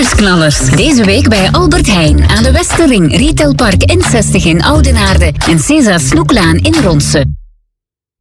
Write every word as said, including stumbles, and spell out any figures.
Nieuwsknallers. Deze week bij Albert Heijn aan de Westerring, Retailpark N zestig in Oudenaarde en César Snoeklaan in Ronse.